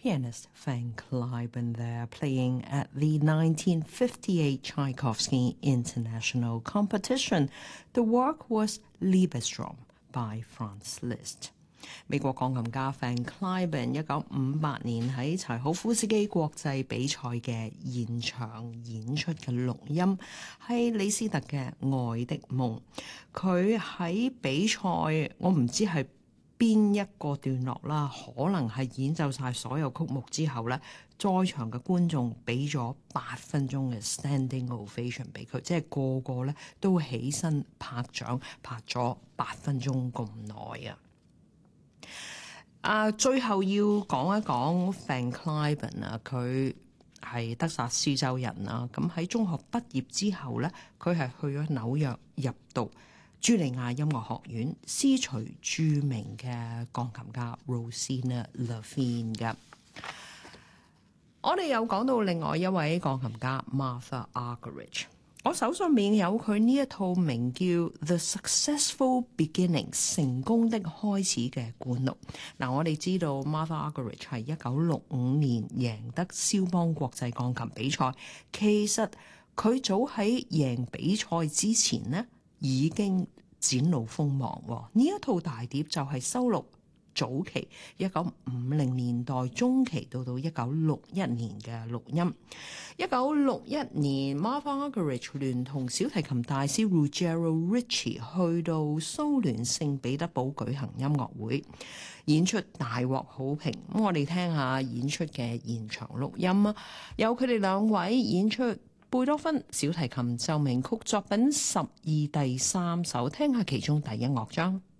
Pianist Van Cliburn there playing at the 1958 Tchaikovsky International Competition. The work was Liebestrom by Franz Liszt. 美國鋼琴家 Van Cliburn 1958年喺柴可夫斯基國際比賽嘅現場演出嘅錄音，係李斯特嘅《愛的夢》。佢喺比賽，我唔知係邊一個段落啦，可能係演奏晒所有曲目之後咧，在場嘅觀眾俾咗8分鐘嘅 standing ovation 俾佢，即係個個咧都起身拍掌，拍咗8分鐘咁耐啊！最後要講一講 Van Cliburn 啊，佢係德薩斯州人啊，咁喺中學畢業之後咧，佢係去咗紐約入讀茱莉亞音樂學院，師隨著名嘅鋼琴家 Rosina Levine 嘅。我哋又講到另外一位鋼琴家 Martha Argerich。我手上面有佢呢一套名叫《The Successful Beginning》成功的開始嘅灌錄。我哋知道 Martha Argerich 係1965年贏得肖邦國際鋼琴比賽，其實佢早喺贏比賽之前呢已經展露鋒芒喎。呢一套大碟就係收錄早期1950年代中期到1961年嘅錄音。1961年 Martha Argerich 聯同小提琴大師 Ruggiero Ricci 去到蘇聯聖彼得堡舉行音樂會，演出大獲好評。咁我哋聽下演出嘅現場錄音啊，有佢哋兩位演出貝多芬小提琴奏鳴曲作品12第3首，聽下其中第一樂章。